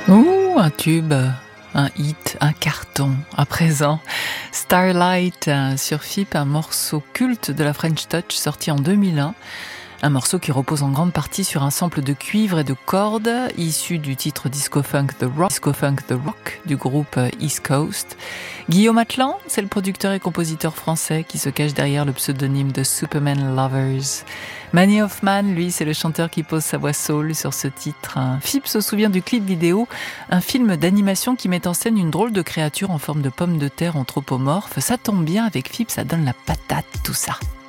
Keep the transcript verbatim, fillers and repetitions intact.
Ouh, un tube, un hit, un carton. À présent, Starlight sur F I P, un morceau culte de la French Touch sorti en deux mille un. Un morceau qui repose en grande partie sur un sample de cuivre et de cordes issu du titre Disco Funk The Rock, Disco Funk The Rock du groupe East Coast. Guillaume Atlan, c'est le producteur et compositeur français qui se cache derrière le pseudonyme de Superman Lovers. Manny Hoffman, lui, c'est le chanteur qui pose sa voix soul sur ce titre. F I P se souvient du clip vidéo, un film d'animation qui met en scène une drôle de créature en forme de pomme de terre anthropomorphe. Ça tombe bien, avec F I P, ça donne la patate tout ça.